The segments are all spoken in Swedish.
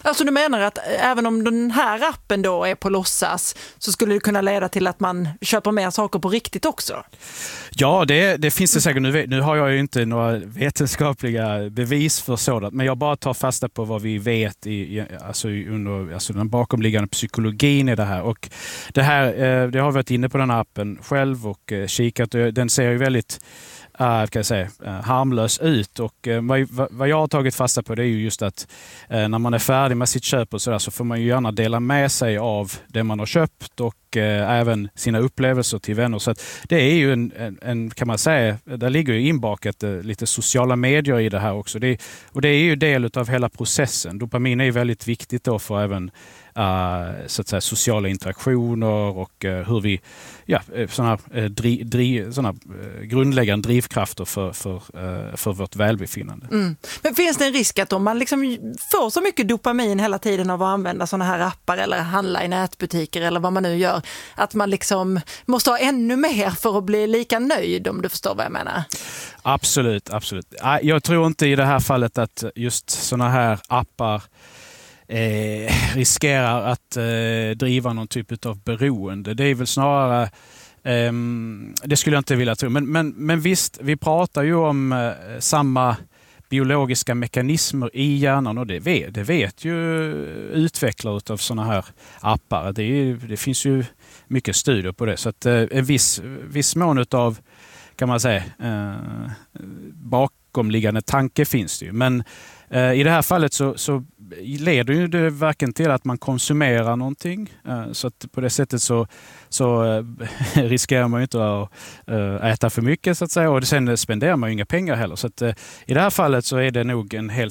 Alltså du menar att även om den här appen då är på låtsas så skulle det kunna leda till att man köper mer saker på riktigt också? Ja, det finns det säkert. Nu har jag ju inte några vetenskapliga bevis för sådant, men jag bara tar fasta på vad vi vet under den bakomliggande psykologin i det här. Och det har jag varit inne på den här appen själv och kikat. Den ser ju väldigt harmlös ut, och vad jag har tagit fasta på det är ju just att när man är färdig med sitt köp och så får man ju gärna dela med sig av det man har köpt och även sina upplevelser till vänner. Så att det är ju en kan man säga, där ligger ju inbakat lite sociala medier i det här också. Och det är ju del av hela processen. Dopamin är ju väldigt viktigt då för även så att säga sociala interaktioner och hur vi såna grundläggande drivkrafter för vårt välbefinnande. Men finns det en risk att om man liksom får så mycket dopamin hela tiden av att använda såna här appar eller handla i nätbutiker eller vad man nu gör, att man liksom måste ha ännu mer för att bli lika nöjd, om du förstår vad jag menar? Absolut. Jag tror inte i det här fallet att just såna här appar riskerar att driva någon typ av beroende. Det är väl snarare det skulle jag inte vilja tro. Men visst, vi pratar ju om samma biologiska mekanismer i hjärnan, och det vet ju utvecklare av såna här appar. Det finns ju mycket studier på det. Så att en viss mån av, kan man säga, bakomliggande tanke finns det ju. Men i det här fallet så leder ju det verkligen till att man konsumerar någonting. Så att på det sättet så riskerar man ju inte att äta för mycket, så att säga. Och sen spenderar man ju inga pengar heller. Så att i det här fallet så är det nog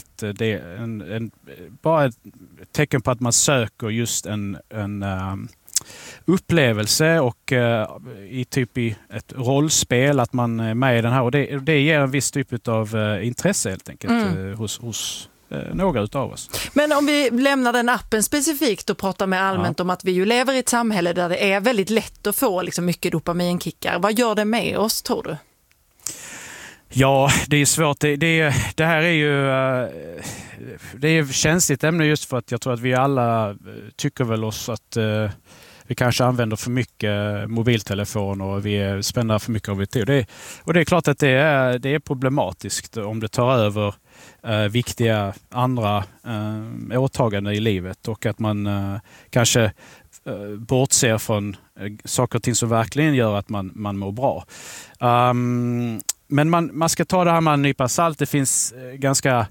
bara ett tecken på att man söker just en upplevelse och i ett rollspel, att man är med i den här, och det ger en viss typ av intresse helt enkelt hos några utav oss. Men om vi lämnar den appen specifikt och pratar med allmänt om att vi ju lever i ett samhälle där det är väldigt lätt att få liksom mycket dopaminkickar. Vad gör det med oss, tror du? Ja, det är svårt. Det här är ju det är ett känsligt ämne, just för att jag tror att vi alla tycker väl oss att vi kanske använder för mycket mobiltelefoner och vi spenderar för mycket av vår tid. Och det är klart att det är problematiskt om det tar över viktiga andra åtaganden i livet, och att man kanske bortser från saker och ting som verkligen gör att man mår bra. Men man ska ta det här med en nypa salt. Det finns ganska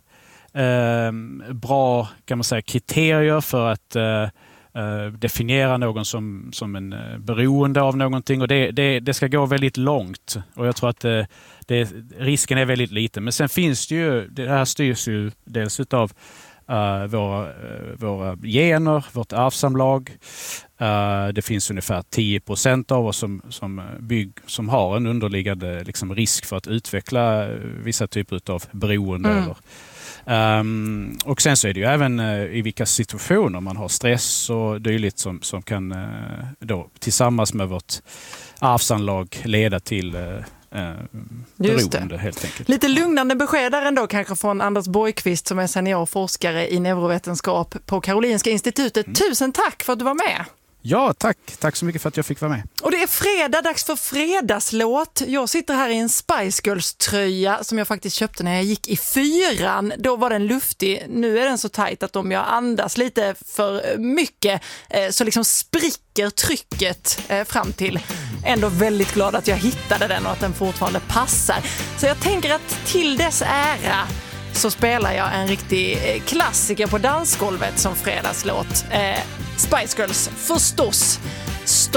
bra, kan man säga, kriterier för att definiera någon som en beroende av någonting, och det ska gå väldigt långt, och jag tror att risken är väldigt liten. Men sen finns det här styrs ju dels utav våra gener, vårt arvsanlag. Det finns ungefär 10% av oss som har en underliggande liksom risk för att utveckla vissa typer av beroende. Och sen så är det ju även i vilka situationer man har stress och dylikt som kan då tillsammans med vårt arvsanlag leda till beroende, helt enkelt. Lite lugnande besked där ändå kanske från Anders Borgqvist, som är seniorforskare i neurovetenskap på Karolinska institutet. Tusen tack för att du var med. Ja, tack så mycket för att jag fick vara med. Och det är fredag, dags för fredagslåt. Jag sitter här i en Spice Girls-tröja som jag faktiskt köpte när jag gick i 4:an. Då var den luftig. Nu är den så tajt att om jag andas lite för mycket så liksom spricker trycket fram till. Ändå väldigt glad att jag hittade den och att den fortfarande passar. Så jag tänker att till dess ära så spelar jag en riktig klassiker på dansgolvet som fredagslåt. Spice Girls, förstås.